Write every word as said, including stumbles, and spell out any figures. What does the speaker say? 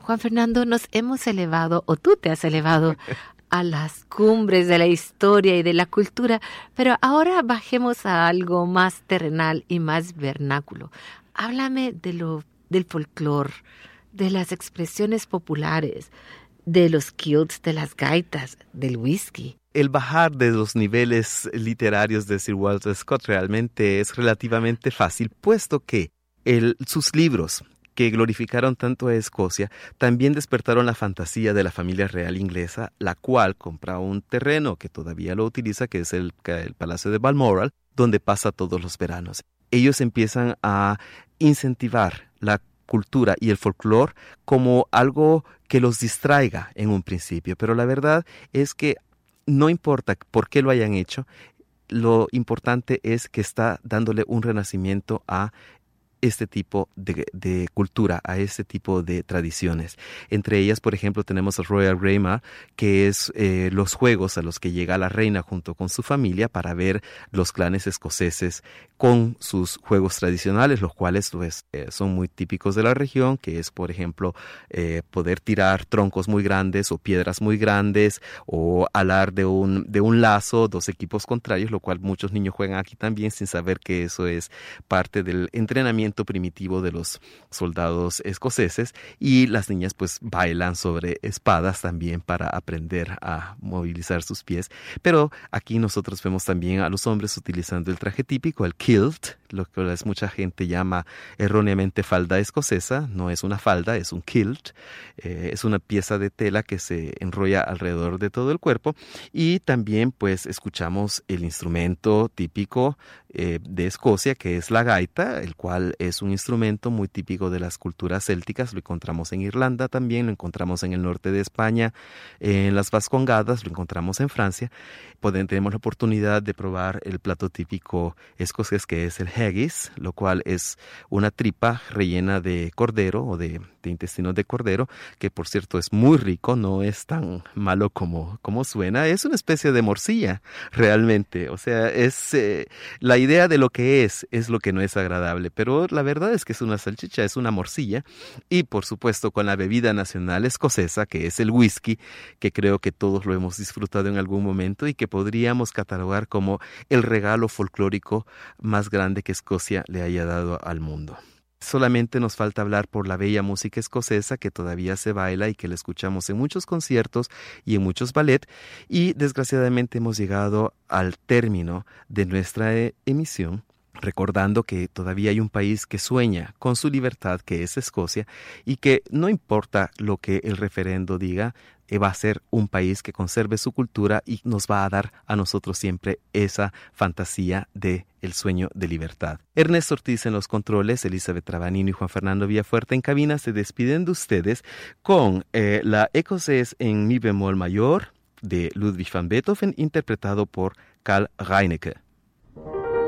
Juan Fernando, nos hemos elevado, o tú te has elevado, a las cumbres de la historia y de la cultura, pero ahora bajemos a algo más terrenal y más vernáculo. Háblame de lo, del folclore, de las expresiones populares, de los kilts, de las gaitas, del whisky. El bajar de los niveles literarios de Sir Walter Scott realmente es relativamente fácil, puesto que el, sus libros, que glorificaron tanto a Escocia, también despertaron la fantasía de la familia real inglesa, la cual compra un terreno que todavía lo utiliza, que es el, el Palacio de Balmoral, donde pasa todos los veranos. Ellos empiezan a incentivar la cultura y el folclore como algo que los distraiga en un principio, pero la verdad es que no importa por qué lo hayan hecho, lo importante es que está dándole un renacimiento a este tipo de, de cultura, a este tipo de tradiciones. Entre ellas, por ejemplo, tenemos el Royal Braemar, que es eh, los juegos a los que llega la reina junto con su familia para ver los clanes escoceses con sus juegos tradicionales, los cuales pues, eh, son muy típicos de la región, que es, por ejemplo, eh, poder tirar troncos muy grandes o piedras muy grandes, o alar de un, de un lazo dos equipos contrarios, lo cual muchos niños juegan aquí también sin saber que eso es parte del entrenamiento primitivo de los soldados escoceses, y las niñas pues bailan sobre espadas también para aprender a movilizar sus pies. Pero aquí nosotros vemos también a los hombres utilizando el traje típico, el kilt, lo que mucha gente llama erróneamente falda escocesa. No es una falda, es un kilt. Eh, es una pieza de tela que se enrolla alrededor de todo el cuerpo, y también pues escuchamos el instrumento típico eh, de Escocia, que es la gaita, el cual es un instrumento muy típico de las culturas célticas. Lo encontramos en Irlanda también, lo encontramos en el norte de España, en las Vascongadas, lo encontramos en Francia. Podemos, tenemos la oportunidad de probar el plato típico escocés, que es el haggis, lo cual es una tripa rellena de cordero o de, de intestinos de cordero, que por cierto es muy rico, no es tan malo como, como suena. Es una especie de morcilla realmente, o sea, es eh, la idea de lo que es, es lo que no es agradable, pero la verdad es que es una salchicha, es una morcilla, y por supuesto con la bebida nacional escocesa, que es el whisky, que creo que todos lo hemos disfrutado en algún momento y que podríamos catalogar como el regalo folclórico más grande que Escocia le haya dado al mundo. Solamente nos falta hablar por la bella música escocesa que todavía se baila y que la escuchamos en muchos conciertos y en muchos ballet, y desgraciadamente hemos llegado al término de nuestra eh, emisión, recordando que todavía hay un país que sueña con su libertad, que es Escocia, y que no importa lo que el referendo diga, va a ser un país que conserve su cultura y nos va a dar a nosotros siempre esa fantasía de el sueño de libertad. Ernesto Ortiz en los controles, Elizabeth Trabanino y Juan Fernando Villafuerte en cabina se despiden de ustedes con eh, la Écossaise en mi bemol mayor de Ludwig van Beethoven, interpretado por Carl Reinecke.